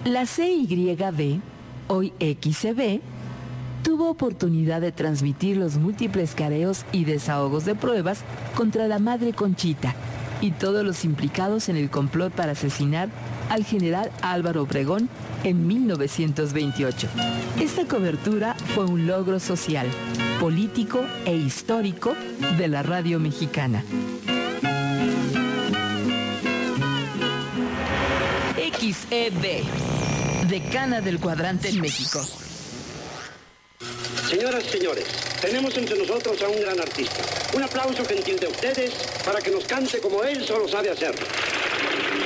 La CYB, hoy XCB, tuvo oportunidad de transmitir los múltiples careos y desahogos de pruebas contra la madre Conchita y todos los implicados en el complot para asesinar al general Álvaro Obregón en 1928. Esta cobertura fue un logro social, político e histórico de la radio mexicana. XEB, decana del cuadrante en México. Señoras y señores, tenemos entre nosotros a un gran artista. Un aplauso gentil de ustedes para que nos cante como él solo sabe hacerlo.